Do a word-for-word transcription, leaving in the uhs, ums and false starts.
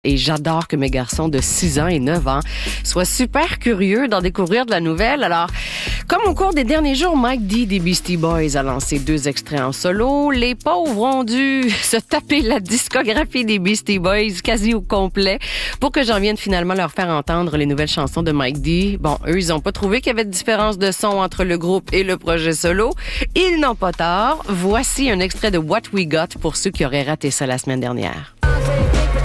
Et j'adore que mes garçons de six ans et neuf ans soient super curieux d'en découvrir de la nouvelle. Alors, comme au cours des derniers jours, Mike D des Beastie Boys a lancé deux extraits en solo. Les pauvres ont dû se taper la discographie des Beastie Boys quasi au complet pour que j'en vienne finalement leur faire entendre les nouvelles chansons de Mike D. Bon, eux, ils ont pas trouvé qu'il y avait de différence de son entre le groupe et le projet solo. Ils n'ont pas tort. Voici un extrait de What We Got pour ceux qui auraient raté ça la semaine dernière.